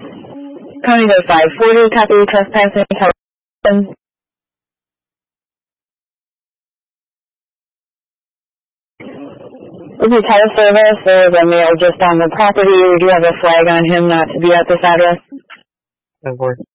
County Road 540, copy trespassing. Is he title service? There is a male just on the property. We do have a flag on him not to be at this address. Of course.